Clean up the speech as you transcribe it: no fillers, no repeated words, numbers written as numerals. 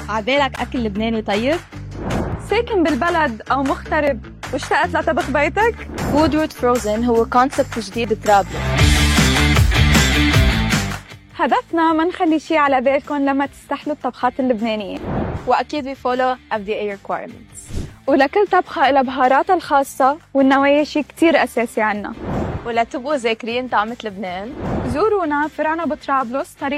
عبالك أكل لبناني طيب؟ ساكن بالبلد أو مغترب واشتقت لطبخ بيتك؟ فود فروزن هو كونسبت جديد بطرابلس. هدفنا ما نخلي شي على بالكم لما تستحلوا الطبخات اللبنانية، وأكيد we follow FDA requirements. ولكل طبخة إلها بهاراتها الخاصة والنوايا شي كتير أساسي عنا. ولا تبقوا ذاكرين طعمة لبنان؟ زورونا فرعنا بطرابلس طريق